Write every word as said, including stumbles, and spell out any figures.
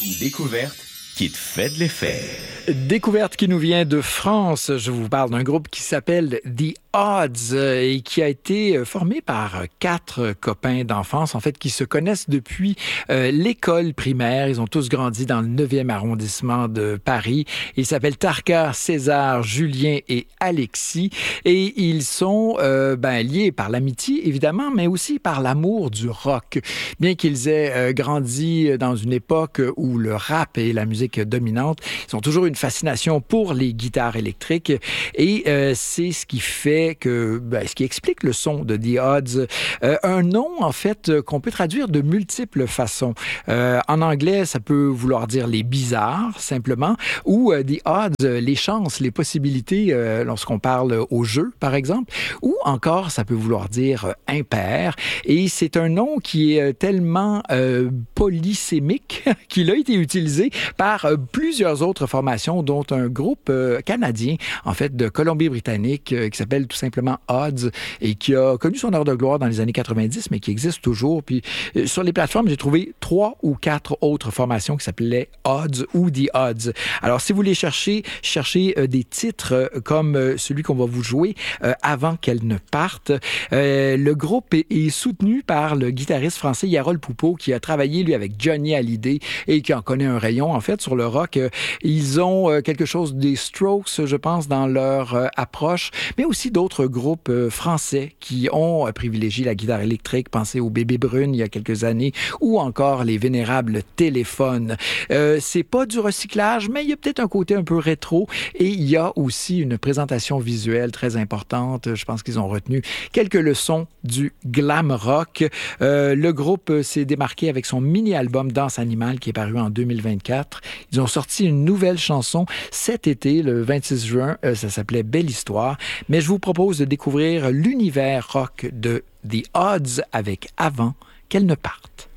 Une découverte qui te fait de l'effet. Découverte qui nous vient de France. Je vous parle d'un groupe qui s'appelle The Odds et qui a été formé par quatre copains d'enfance, en fait, qui se connaissent depuis euh, l'école primaire. Ils ont tous grandi dans le neuvième arrondissement de Paris. Ils s'appellent Tarka, César, Julien et Alexis. Et ils sont euh, ben, liés par l'amitié, évidemment, mais aussi par l'amour du rock. Bien qu'ils aient euh, grandi dans une époque où le rap est la musique dominante, ils ont toujours une fascination pour les guitares électriques. Et euh, c'est ce qui fait que, ben, ce qui explique le son de The Odds. Euh, un nom, en fait, qu'on peut traduire de multiples façons. Euh, en anglais, ça peut vouloir dire les bizarres, simplement, ou euh, The Odds, les chances, les possibilités, euh, lorsqu'on parle au jeu, par exemple, ou encore, ça peut vouloir dire euh, impair. Et c'est un nom qui est tellement euh, polysémique qu'il a été utilisé par euh, plusieurs autres formations, dont un groupe euh, canadien, en fait, de Colombie-Britannique, euh, qui s'appelle tout simplement Odds et qui a connu son heure de gloire dans les années quatre-vingt-dix, mais qui existe toujours. Puis euh, sur les plateformes, j'ai trouvé trois ou quatre autres formations qui s'appelaient Odds ou The Odds. Alors, si vous voulez chercher, cherchez euh, des titres euh, comme euh, celui qu'on va vous jouer euh, avant qu'elle ne parte. Euh, le groupe est, est soutenu par le guitariste français Yarol Poupeau, qui a travaillé, lui, avec Johnny Hallyday et qui en connaît un rayon, en fait, sur le rock. Ils ont euh, quelque chose des Strokes, je pense, dans leur euh, approche, mais aussi d'autres groupes euh, français qui ont euh, privilégié la guitare électrique. Pensez au Bébé Brune il y a quelques années, ou encore les vénérables Téléphones. Euh, c'est pas du recyclage, mais il y a peut-être un côté un peu rétro, et il y a aussi une présentation visuelle très importante. Je pense qu'ils ont retenu quelques leçons du glam rock. Euh, le groupe s'est démarqué avec son mini-album Danse Animale qui est paru en deux mille vingt-quatre. Ils ont sorti une nouvelle chanson cet été, le vingt-six juin. Euh, ça s'appelait Belle Histoire. Mais je vous propose de découvrir l'univers rock de The Odds avec Avant qu'elle ne parte.